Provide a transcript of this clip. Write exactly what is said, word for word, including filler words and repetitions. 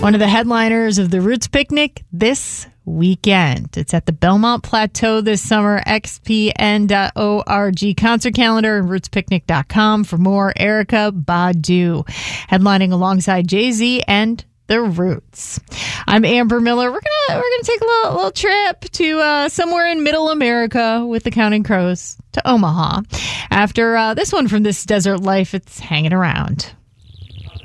One of the headliners of the Roots Picnic this weekend. It's at the Belmont Plateau this summer. X P N dot org concert calendar and roots picnic dot com for more. Erykah Badu headlining alongside Jay-Z and The Roots. I'm Amber Miller. We're gonna we're gonna take a little, little trip to uh, somewhere in Middle America with the Counting Crows to Omaha. After uh, this one from This Desert Life, it's hanging around.